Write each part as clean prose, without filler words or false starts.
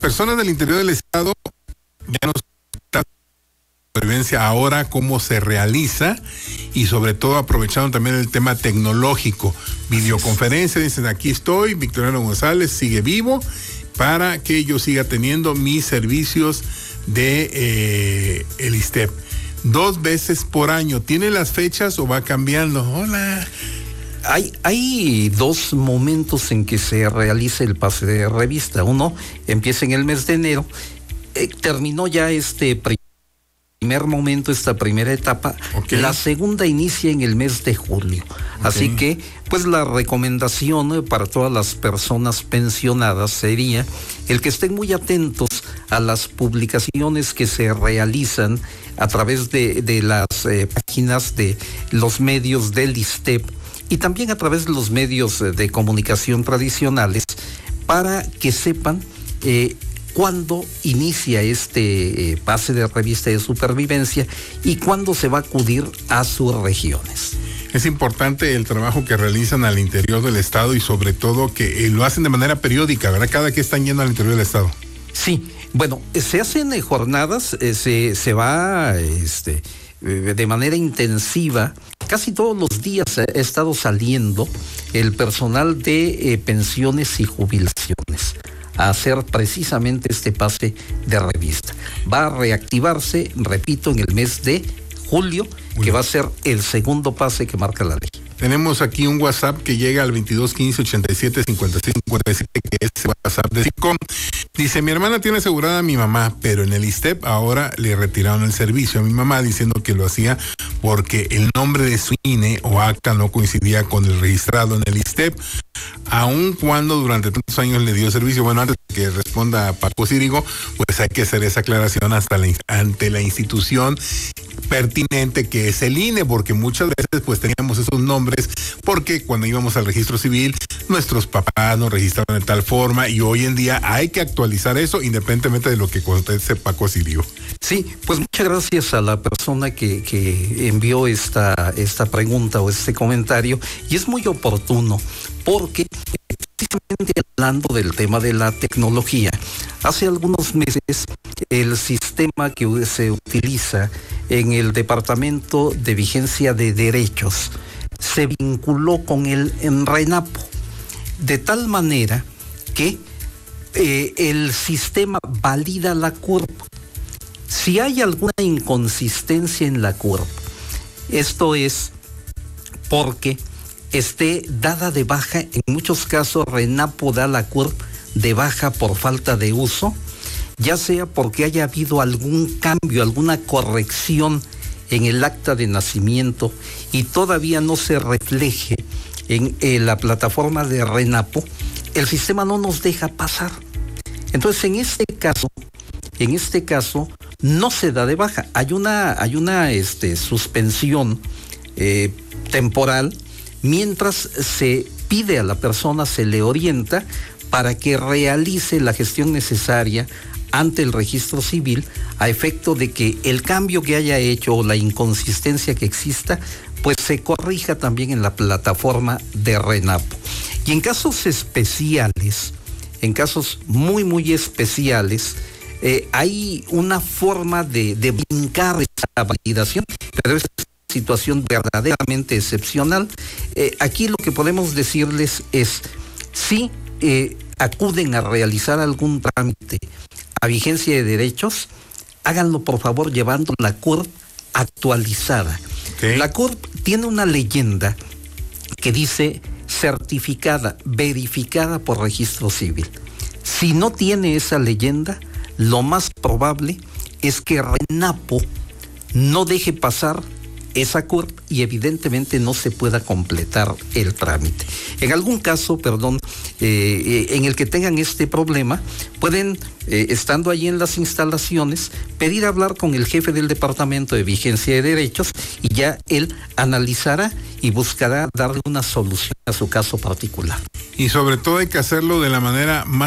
personas del interior del estado ya nos están supervivencia ahora, cómo se realiza y sobre todo aprovechando también el tema tecnológico, videoconferencia, dicen aquí estoy, Victoriano González sigue vivo para que yo siga teniendo mis servicios de el ISSSTE. 2 veces por año, ¿tiene las fechas o va cambiando? Hola. Hay 2 momentos en que se realiza el pase de revista. Uno empieza en el mes de enero, terminó ya este primer momento, esta primera etapa. Okay. La segunda inicia en el mes de julio. Okay. Así que, pues la recomendación para todas las personas pensionadas sería el que estén muy atentos a las publicaciones que se realizan a través de las páginas de los medios del ISSSTE y también a través de los medios de comunicación tradicionales para que sepan cuándo inicia este pase de revista de supervivencia y cuándo se va a acudir a sus regiones. Es importante el trabajo que realizan al interior del estado y sobre todo que lo hacen de manera periódica, ¿verdad? Cada que están yendo al interior del estado. Sí, bueno, se hacen jornadas, se va de manera intensiva. Casi todos los días ha estado saliendo el personal de pensiones y jubilaciones a hacer precisamente este pase de revista. Va a reactivarse, repito, en el mes de julio, que va a ser el segundo pase que marca la ley. Tenemos aquí un WhatsApp que llega al 2215-87-56-57, que es WhatsApp de SICOM. Dice, mi hermana tiene asegurada a mi mamá, pero en el ISSSTE ahora le retiraron el servicio a mi mamá diciendo que lo hacía porque el nombre de su INE o acta no coincidía con el registrado en el ISSSTE, aun cuando durante tantos años le dio servicio. Bueno, antes de que responda Paco Círigo, pues hay que hacer esa aclaración ante la institución pertinente que es el INE, porque muchas veces pues teníamos esos nombres porque cuando íbamos al registro civil nuestros papás nos registraron de tal forma y hoy en día hay que actualizar eso independientemente de lo que conteste Paco Círigo. Sí, pues muchas gracias a la persona que envió esta pregunta o este comentario, y es muy oportuno porque precisamente hablando del tema de la tecnología, hace algunos meses el sistema que se utiliza en el Departamento de Vigencia de Derechos se vinculó con el RENAPO, de tal manera que el sistema valida la CURP. Si hay alguna inconsistencia en la CURP, esto es porque esté dada de baja, en muchos casos RENAPO da la CURP de baja por falta de uso, ya sea porque haya habido algún cambio, alguna corrección en el acta de nacimiento y todavía no se refleje en la plataforma de RENAPO, el sistema no nos deja pasar. Entonces, en este caso, no se da de baja. Hay una suspensión temporal mientras se pide a la persona, se le orienta para que realice la gestión necesaria ante el registro civil a efecto de que el cambio que haya hecho o la inconsistencia que exista, pues se corrija también en la plataforma de RENAPO. Y en casos especiales, en casos muy, muy especiales, hay una forma de brincar esa validación, pero es una situación verdaderamente excepcional. Aquí lo que podemos decirles es, si acuden a realizar algún trámite a vigencia de derechos, háganlo por favor llevando la CURP actualizada. Okay. La CURP tiene una leyenda que dice certificada, verificada por registro civil. Si no tiene esa leyenda, lo más probable es que RENAPO no deje pasar esa CURP y evidentemente no se pueda completar el trámite. En algún caso, en el que tengan este problema, pueden, estando allí en las instalaciones, pedir hablar con el jefe del Departamento de Vigencia de Derechos y ya él analizará y buscará darle una solución a su caso particular. Y sobre todo hay que hacerlo de la manera más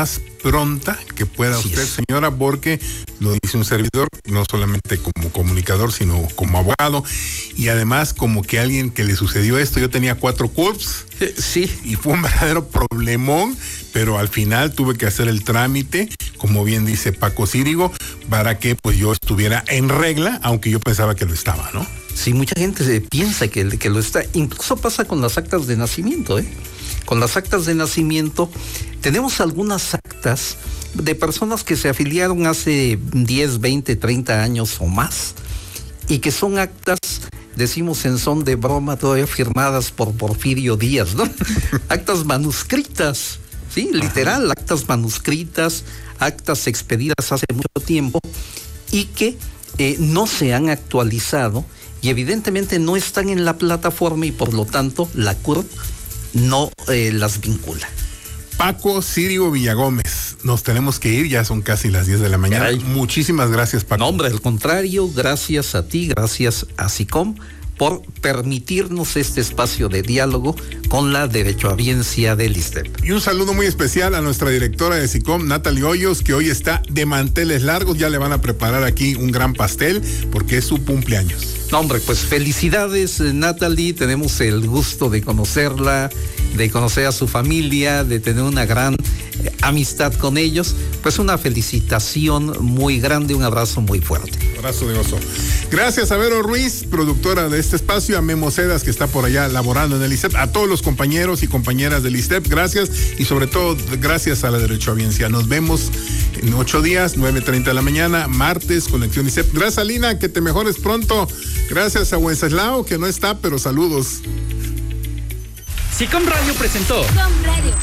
pronta que pueda Así usted, es. señora, porque lo dice un servidor, no solamente como comunicador, sino como abogado, y además como que alguien que le sucedió esto. Yo tenía 4 CURPS. Sí. Y fue un verdadero problemón, pero al final tuve que hacer el trámite, como bien dice Paco Círigo, para que pues yo estuviera en regla, aunque yo pensaba que lo estaba, ¿no? Sí, mucha gente piensa que lo está. Incluso pasa con las actas de nacimiento, ¿eh? Con las actas de nacimiento, tenemos algunas actas de personas que se afiliaron hace 10, 20, 30 años o más, y que son actas, decimos en son de broma, todavía firmadas por Porfirio Díaz, ¿no? Actas manuscritas, sí, literal, actas manuscritas, actas expedidas hace mucho tiempo y que no se han actualizado y evidentemente no están en la plataforma y por lo tanto la CURP no las vincula. Paco Círigo Villagómez, nos tenemos que ir, ya son casi las 10 de la mañana. Caray. Muchísimas gracias, Paco. No, hombre, al contrario, gracias a ti, gracias a SICOM por permitirnos este espacio de diálogo con la derechohabiencia del ISTEP. Y un saludo muy especial a nuestra directora de SICOM, Natalie Hoyos, que hoy está de manteles largos. Ya le van a preparar aquí un gran pastel porque es su cumpleaños. No, hombre, pues felicidades, Natalie. Tenemos el gusto de conocerla, de conocer a su familia, de tener una gran amistad con ellos. Pues una felicitación muy grande, un abrazo muy fuerte. Abrazo de oso. Gracias a Vero Ruiz, productora de este espacio, a Memo Cedas, que está por allá laborando en el ISTEP, a todos los compañeros y compañeras del ISTEP, gracias, y sobre todo gracias a la derechohabiencia. Nos vemos en 8 días, 9:30 de la mañana, martes, Conexión ISTEP. Gracias, Alina, que te mejores pronto. Gracias a Wenceslao, que no está, pero saludos. SICOM Radio presentó. SICOM Radio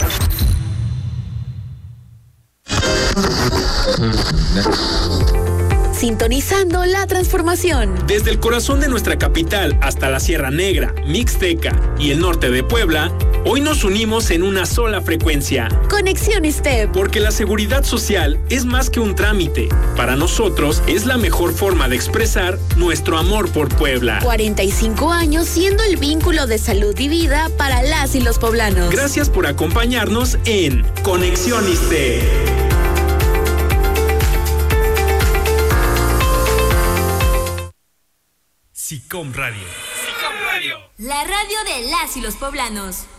sintonizando la transformación. Desde el corazón de nuestra capital hasta la Sierra Negra, Mixteca y el norte de Puebla, hoy nos unimos en una sola frecuencia. Conexión ISTEP. Porque la seguridad social es más que un trámite. Para nosotros es la mejor forma de expresar nuestro amor por Puebla. 45 años siendo el vínculo de salud y vida para las y los poblanos. Gracias por acompañarnos en Conexión ISTEP. SICOM Radio. SICOM Radio. La radio de las y los poblanos.